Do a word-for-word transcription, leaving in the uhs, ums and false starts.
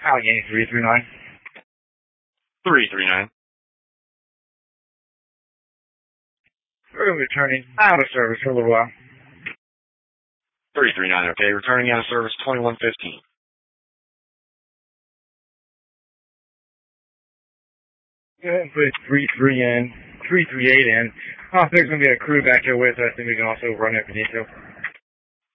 Allegheny three three nine. three three nine. We're going to be returning out of service for a little while. three three nine, okay. Returning out of service twenty-one fifteen. Go ahead and put three three in, three three eight in. I don't think there's going to be a crew back here with us, and we can also run it for detail.